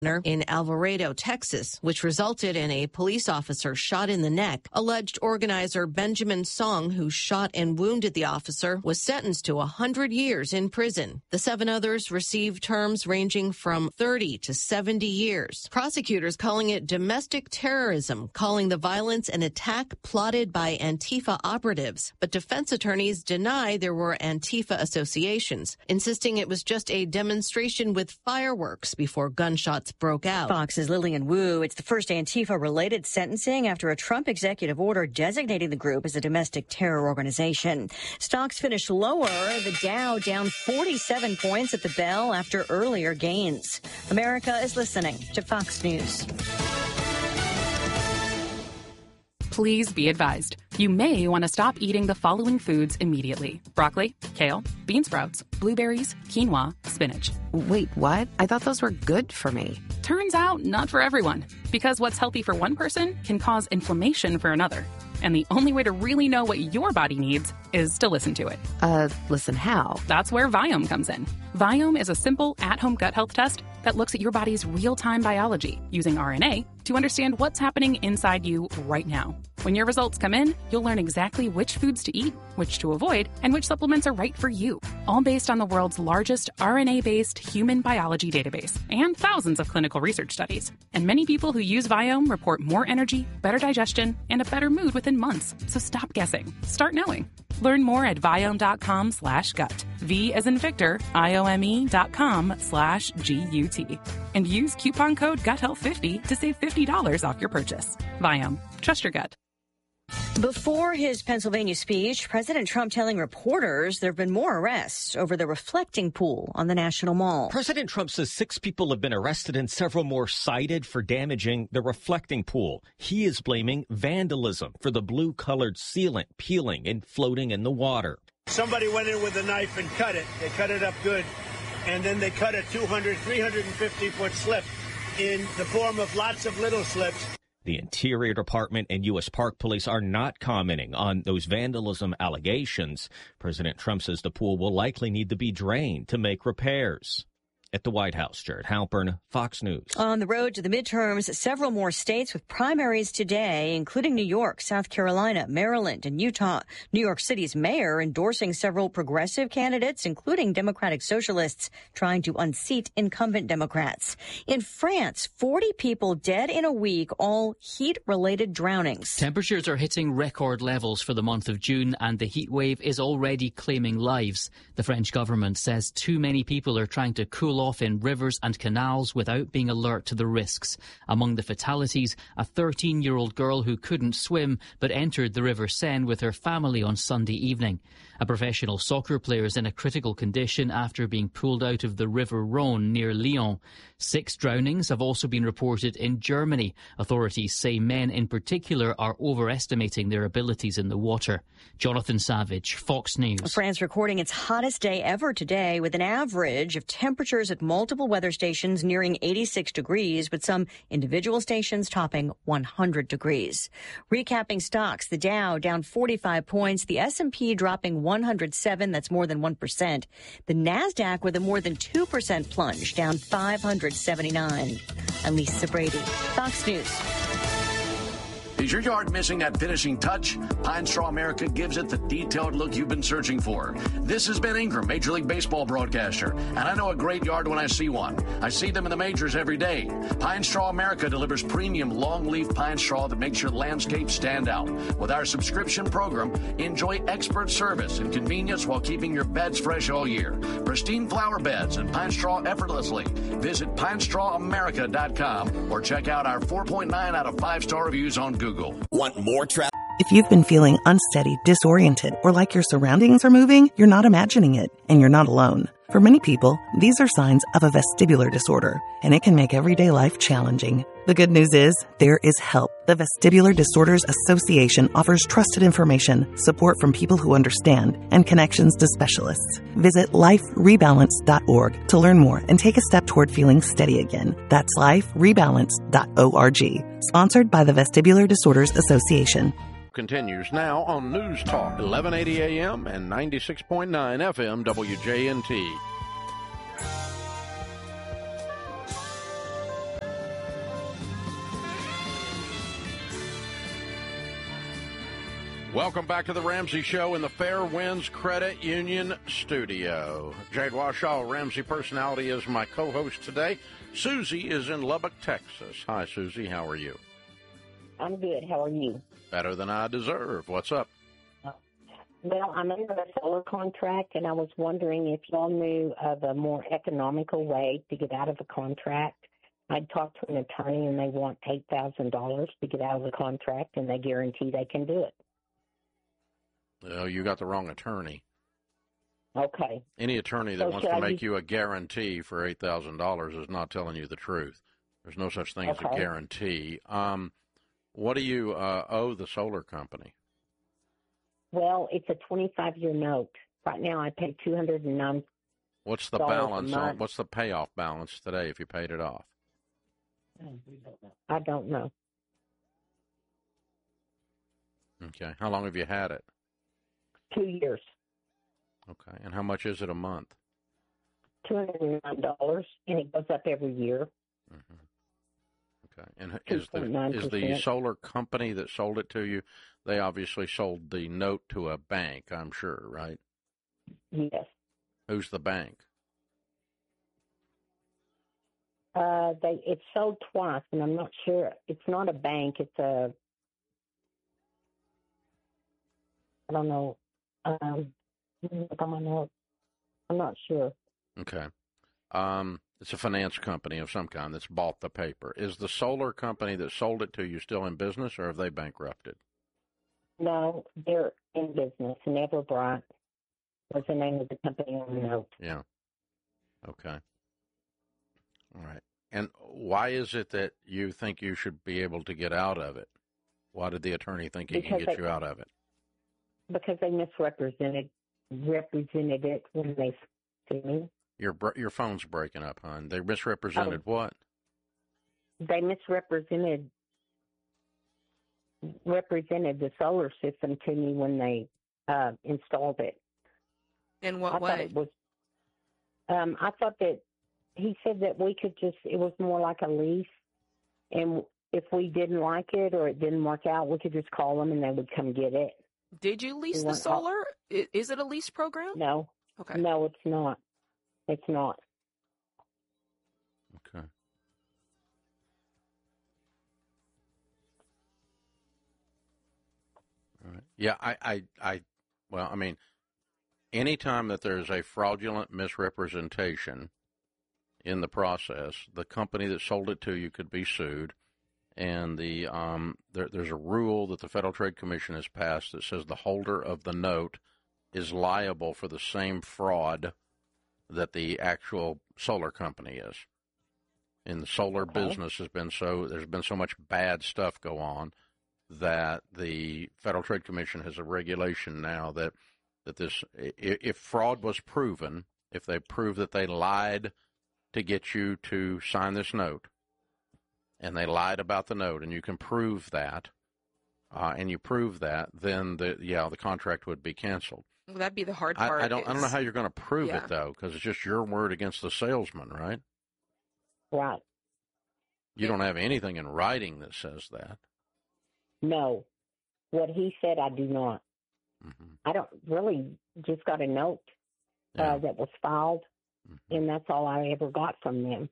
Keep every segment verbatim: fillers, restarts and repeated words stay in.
in Alvarado, Texas, which resulted in a police officer shot in the neck. Alleged organizer Benjamin Song, who shot and wounded the officer, was sentenced to one hundred years in prison. The seven others received terms ranging from thirty to seventy years. Prosecutors calling it domestic terrorism, calling the violence an attack plotted by Antifa operatives. But defense attorneys deny there were Antifa associations, insisting it was just a demonstration with fireworks before gunshots broke out. Fox's Lillian Wu. It's the first Antifa-related sentencing after a Trump executive order designating the group as a domestic terror organization. Stocks finished lower. The Dow down forty-seven points at the bell after earlier gains. America is listening to Fox News. Please be advised. You may want to stop eating the following foods immediately. Broccoli, kale, bean sprouts, blueberries, quinoa, spinach. Wait, what? I thought those were good for me. Turns out, not for everyone. Because what's healthy for one person can cause inflammation for another. And the only way to really know what your body needs is to listen to it. Uh, listen how? That's where Viome comes in. Viome is a simple, at-home gut health test that looks at your body's real-time biology using R N A to understand what's happening inside you right now. When your results come in, you'll learn exactly which foods to eat, which to avoid, and which supplements are right for you, all based on the world's largest R N A-based human biology database and thousands of clinical research studies. And many people who use Viome report more energy, better digestion, and a better mood within months. So stop guessing. Start knowing. Learn more at Viome.com slash gut. V as in Victor, I-O-M-E dot com slash G-U-T. And use coupon code gut health fifty to save fifty dollars off your purchase. Viome. Trust your gut. Before his Pennsylvania speech, President Trump telling reporters there have been more arrests over the reflecting pool on the National Mall. President Trump says six people have been arrested and several more cited for damaging the reflecting pool. He is blaming vandalism for the blue-colored sealant peeling and floating in the water. Somebody went in with a knife and cut it. They cut it up good. And then they cut a two hundred, three hundred fifty foot slip in the form of lots of little slips. The Interior Department and U S Park Police are not commenting on those vandalism allegations. President Trump says the pool will likely need to be drained to make repairs. At the White House, Jared Halpern, Fox News. On the road to the midterms, several more states with primaries today, including New York, South Carolina, Maryland, and Utah. New York City's mayor endorsing several progressive candidates, including Democratic Socialists, trying to unseat incumbent Democrats. In France, forty people dead in a week, all heat-related drownings. Temperatures are hitting record levels for the month of June, and the heat wave is already claiming lives. The French government says too many people are trying to cool off in rivers and canals without being alert to the risks. Among the fatalities, a thirteen-year-old girl who couldn't swim but entered the River Seine with her family on Sunday evening. A professional soccer player is in a critical condition after being pulled out of the River Rhône near Lyon. Six drownings have also been reported in Germany. Authorities say men in particular are overestimating their abilities in the water. Jonathan Savage, Fox News. France recording its hottest day ever today with an average of temperatures at multiple weather stations nearing eighty-six degrees, with some individual stations topping one hundred degrees. Recapping stocks, the Dow down forty-five points, the S and P dropping one hundred seven, that's more than one percent. The NASDAQ with a more than two percent plunge, down five hundred seventy-nine. I'm Lisa Brady, Fox News. Is your yard missing that finishing touch? Pine Straw America gives it the detailed look you've been searching for. This is Ben Ingram, Major League Baseball broadcaster, and I know a great yard when I see one. I see them in the majors every day. Pine Straw America delivers premium long-leaf pine straw that makes your landscape stand out. With our subscription program, enjoy expert service and convenience while keeping your beds fresh all year. Pristine flower beds and pine straw effortlessly. Visit pine straw america dot com or check out our four point nine out of five star reviews on Google. Want more travel? If you've been feeling unsteady, disoriented, or like your surroundings are moving, you're not imagining it, and you're not alone. For many people, these are signs of a vestibular disorder, and it can make everyday life challenging. The good news is, there is help. The Vestibular Disorders Association offers trusted information, support from people who understand, and connections to specialists. Visit life rebalance dot org to learn more and take a step toward feeling steady again. That's life rebalance dot org. Sponsored by the Vestibular Disorders Association. Continues now on News Talk, eleven eighty A M and ninety-six point nine F M W J N T. Welcome back to the Ramsey Show in the Fair Winds Credit Union studio. Jade Washaw, Ramsey Personality, is my co-host today. Susie is in Lubbock, Texas. Hi, Susie. How are you? I'm good. How are you? Better than I deserve. What's up? Well, I'm under a solar contract, and I was wondering if y'all knew of a more economical way to get out of a contract. I'd talked to an attorney, and they want eight thousand dollars to get out of the contract, and they guarantee they can do it. Oh, you got the wrong attorney. Okay. Any attorney that So wants should to I make be- you a guarantee for eight thousand dollars is not telling you the truth. There's no such thing as a Okay. guarantee. Um, what do you uh, owe the solar company? Well, it's a twenty-five year note. Right now, I pay two hundred nine. What's the Dollars a balance on? month. What's the payoff balance today if you paid it off? I don't know. Okay. How long have you had it? Two years. Okay. And how much is it a month? two hundred nine dollars, and it goes up every year. Okay. And is the is the two point nine percent. solar company that sold it to you? They obviously sold the note to a bank, I'm sure, right? Yes. Who's the bank? Uh, they it's sold twice, and I'm not sure. It's not a bank. It's a I don't know. Um, look on my notes. I'm not sure. Okay. Um, it's a finance company of some kind that's bought the paper. Is the solar company that sold it to you still in business, or have they bankrupted? No, they're in business. Everbright was the name of the company on the note. Yeah. Okay. All right. And why is it that you think you should be able to get out of it? Why did the attorney think he can Because get they- you out of it? Because they misrepresented represented it when they sued me. Your br- your phone's breaking up, hon. They misrepresented what? They misrepresented represented the solar system to me when they uh, installed it. In I what thought way? it was. Um, I thought that he said that we could just. It was more like a lease, and if we didn't like it or it didn't work out, we could just call them and they would come get it. Did you lease We the weren't all- solar? I- Is it a lease program? No. Okay. No, it's not. It's not. Okay. All right. Yeah, I, I, I, well, I mean, anytime that there's a fraudulent misrepresentation in the process, the company that sold it to you could be sued. And the um, there, there's a rule that the Federal Trade Commission has passed that says the holder of the note is liable for the same fraud that the actual solar company is. In the solar Okay. business has been so there's been so much bad stuff go on that the Federal Trade Commission has a regulation now that that this i- if fraud was proven, if they prove that they lied to get you to sign this note, and they lied about the note, and you can prove that, uh, and you prove that, then the yeah the contract would be canceled. Well, that'd be the hard I, part. I don't I don't know is- how you're going to prove yeah. it though, because it's just your word against the salesman, right? Right. You don't have anything in writing that says that. No. What he said, I do not. Mm-hmm. I don't really just got a note Yeah. uh, that was filed, Mm-hmm. and that's all I ever got from them.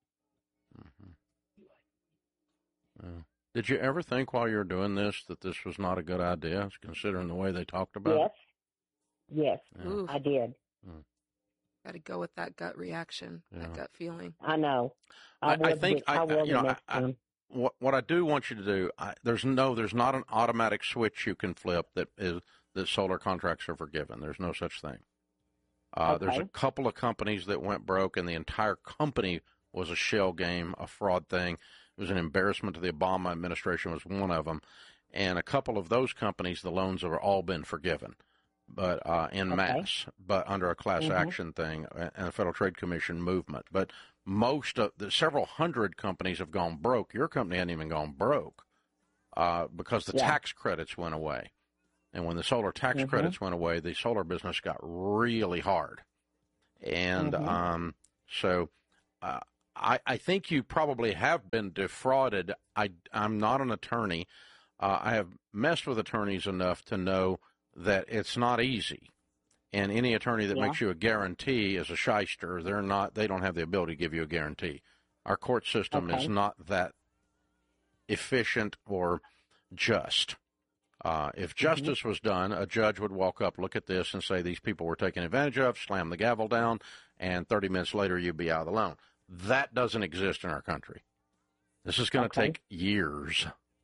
Yeah. Did you ever think while you were doing this that this was not a good idea, considering the way they talked about Yes. it? Yes, Oof. I did. Got to go with that gut reaction, Yeah. that gut feeling. I know. I, will I think this- I, I will you know the next I, time. what what I do want you to do. I, there's no there's not an automatic switch you can flip that is that solar contracts are forgiven. There's no such thing. Uh, There's a Okay. couple of companies that went broke, and the entire company was a shell game, a fraud thing. It was an embarrassment to the Obama administration. Was one of them, and a couple of those companies, the loans have all been forgiven, but uh, in Okay. mass, but under a class Mhm. action thing and a Federal Trade Commission movement. But most of the several hundred companies have gone broke. Your company hadn't even gone broke uh, because the Yeah. tax credits went away. And when the solar tax Mhm. credits went away, the solar business got really hard. And Mhm. um, so uh, I, I think you probably have been defrauded. I, I'm not an attorney. Uh, I have messed with attorneys enough to know that it's not easy. And any attorney that Yeah. makes you a guarantee is a shyster. They're not. They don't have the ability to give you a guarantee. Our court system Okay. is not that efficient or just. Uh, if justice was done, a judge would walk up, look at this, and say these people were taken advantage of, slam the gavel down, and thirty minutes later you'd be out of the loan. That doesn't exist in our country. This is going to Okay. take years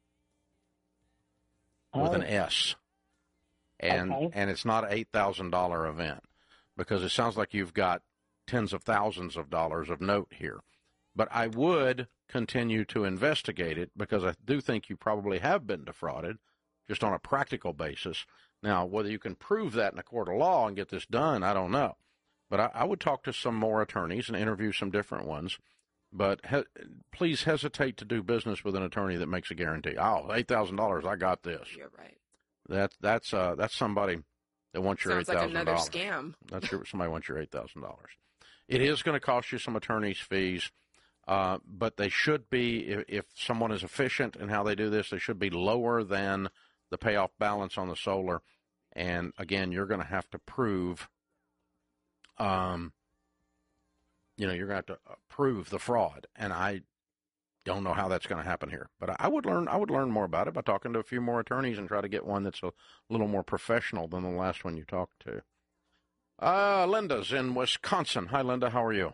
with an Oh. S. And Okay. and it's not an eight thousand dollars event because it sounds like you've got tens of thousands of dollars of note here. But I would continue to investigate it because I do think you probably have been defrauded just on a practical basis. Now, whether you can prove that in a court of law and get this done, I don't know. But I, I would talk to some more attorneys and interview some different ones. But he, please hesitate to do business with an attorney that makes a guarantee. Oh, eight thousand dollars, I got this. You're right. That, that's uh, that's somebody that wants your eight Sounds like thousand dollars. another scam. That's your, somebody wants your eight thousand dollars. It is going to cost you some attorney's fees, uh, but they should be, if, if someone is efficient in how they do this, they should be lower than the payoff balance on the solar. And, again, you're going to have to prove, um, you know, you're going to have to prove the fraud. And I don't know how that's going to happen here. But I would learn I would learn more about it by talking to a few more attorneys and try to get one that's a little more professional than the last one you talked to. Uh, Linda's in Wisconsin. Hi, Linda. How are you?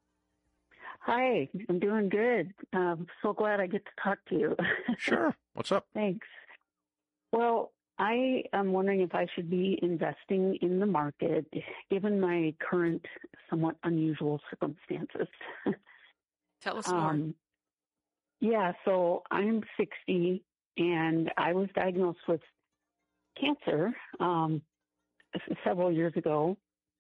Hi, I'm doing good. I'm so glad I get to talk to you. Sure. What's up? Thanks. Well, I am wondering if I should be investing in the market given my current somewhat unusual circumstances. Tell us more. Um, yeah, so I'm sixty and I was diagnosed with cancer um, several years ago,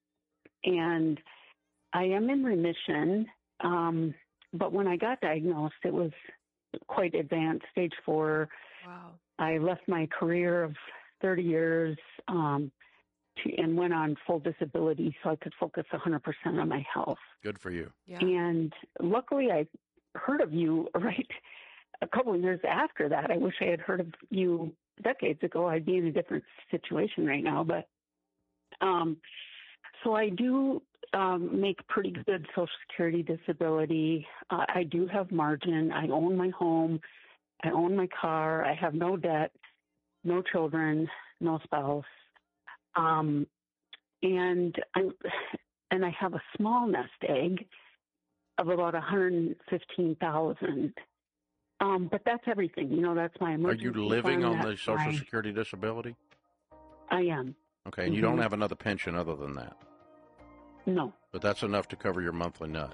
and I am in remission. Um, but when I got diagnosed, it was quite advanced, stage four. Wow. I left my career of thirty years um, to, and went on full disability so I could focus one hundred percent on my health. Good for you. Yeah. And luckily, I heard of you right a couple of years after that. I wish I had heard of you decades ago. I'd be in a different situation right now. But um, so I do um, make pretty good Social Security disability. Uh, I do have margin. I own my home. I own my car. I have no debt, no children, no spouse. Um, and I and I have a small nest egg of about one hundred fifteen thousand. Um, but that's everything. You know, that's my Are emergency you living fund, on the that's Social my- Security disability? I am. Okay, and you don't Mhm. have another pension other than that. No. But that's enough to cover your monthly nut.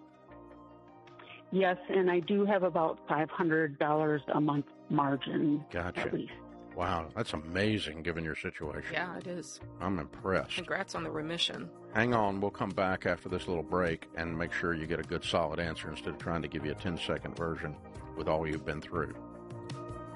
Yes, and I do have about five hundred dollars a month margin Gotcha. at least. Wow, that's amazing given your situation. Yeah, it is. I'm impressed. Congrats on the remission. Hang on, we'll come back after this little break and make sure you get a good solid answer instead of trying to give you a ten second version with all you've been through.